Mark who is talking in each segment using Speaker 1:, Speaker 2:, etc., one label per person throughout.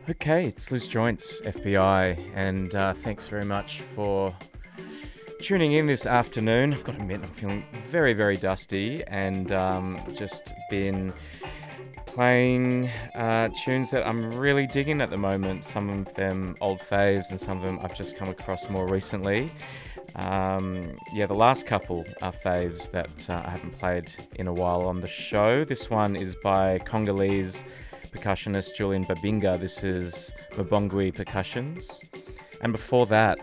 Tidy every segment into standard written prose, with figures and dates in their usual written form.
Speaker 1: Okay, it's Loose Joints, FBI, and thanks very much for tuning in this afternoon. I've got to admit, I'm feeling very, very dusty and just been playing tunes that I'm really digging at the moment. Some of them old faves and some of them I've just come across more recently. The last couple are faves that I haven't played in a while on the show. This one is by Congolese percussionist Julian Babinga. This is Mbongui Percussions. And before that,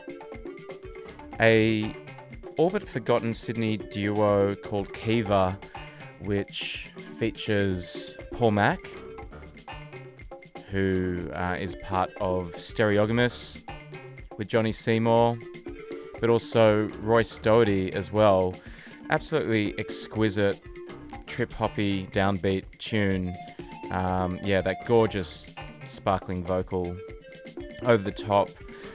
Speaker 1: a all but forgotten Sydney duo called Kiva, which features Paul Mack, who is part of Stereogamous with Johnny Seymour, but also Royce Doherty as well. Absolutely exquisite trip-hoppy downbeat tune. That gorgeous sparkling vocal over the top.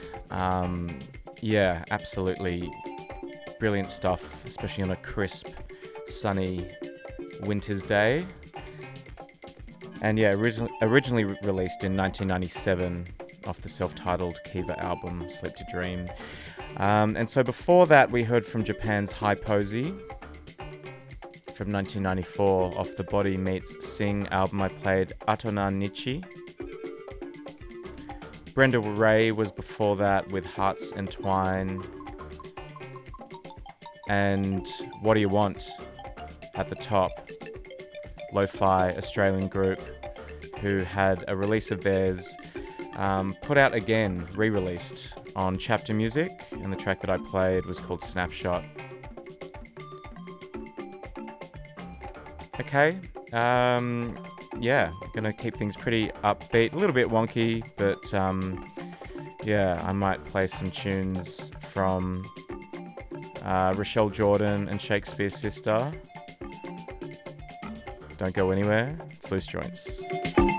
Speaker 1: Absolutely brilliant stuff, especially on a crisp, sunny winter's day. And originally released in 1997 off the self-titled Kiva album, Sleep to Dream. And so before that, we heard from Japan's High Posey from 1994 off the Body Meets Sing album. I played Atona Nichi. Brenda Ray was before that with Hearts Entwine. And What Do You Want at the top. Lo-fi Australian group who had a release of theirs put out again, re-released on Chapter Music, and the track that I played was called Snapshot. Okay, gonna keep things pretty upbeat, a little bit wonky, but I might play some tunes from Rochelle Jordan and Shakespears Sister. Don't go anywhere, it's Loose Joints.